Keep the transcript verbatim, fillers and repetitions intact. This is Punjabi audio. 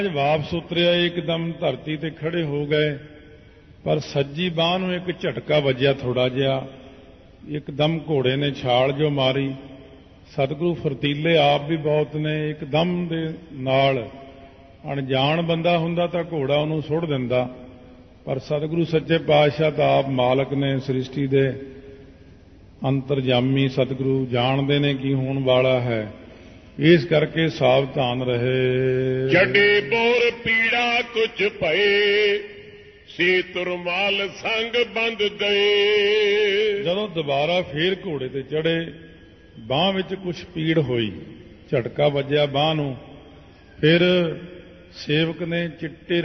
ਵਾਪਸ ਉਤਰਿਆ ਇੱਕਦਮ ਧਰਤੀ ਤੇ ਖੜੇ ਹੋ ਗਏ, ਪਰ ਸੱਜੀ ਬਾਂਹ ਨੂੰ ਇੱਕ ਝਟਕਾ ਵੱਜਿਆ ਥੋੜਾ ਜਿਹਾ। ਇੱਕਦਮ ਘੋੜੇ ਨੇ ਛਾਲ ਜੋ ਮਾਰੀ। ਸਤਿਗੁਰੂ ਫਰਤੀਲੇ ਆਪ ਵੀ ਬਹੁਤ ਨੇ, ਇੱਕਦਮ ਦੇ ਨਾਲ ਅਣਜਾਣ ਬੰਦਾ ਹੁੰਦਾ ਤਾਂ ਘੋੜਾ ਉਹਨੂੰ ਸੁੱਟ ਦਿੰਦਾ, ਪਰ ਸਤਿਗੁਰੂ ਸੱਚੇ ਪਾਤਸ਼ਾਹ ਤਾਂ ਆਪ ਮਾਲਕ ਨੇ ਸ੍ਰਿਸ਼ਟੀ ਦੇ, ਅੰਤਰਜਾਮੀ ਸਤਿਗੁਰੂ ਜਾਣਦੇ ਨੇ ਕੀ ਹੋਣ ਵਾਲਾ ਹੈ। ਇਸ ਕਰਕੇ ਸਾਵਧਾਨ ਰਹੇ। ਜਡੇ ਬੋਰ ਪੀੜਾ ਕੁਝ ਭਏ, ਸੇ ਤੁਰਮਾਲ ਸੰਗ ਬੰਦ ਗਏ। ਜਦੋਂ ਦੁਬਾਰਾ ਫੇਰ ਘੋੜੇ ਤੇ ਚੜੇ, ਬਾਂਹ ਵਿੱਚ ਕੁਝ ਪੀੜ ਹੋਈ, ਝਟਕਾ ਵੱਜਿਆ ਬਾਂਹ ਨੂੰ। ਫਿਰ ਸੇਵਕ ਨੇ ਚਿੱਟੇ